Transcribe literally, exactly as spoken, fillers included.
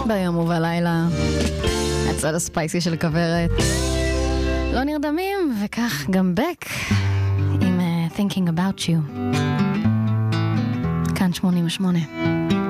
ביום ובלילה. הצד הספייסי של כברת. לא נרדמים, וכך גם בק עם uh, Thinking About You. כאן שמונים ושמונה.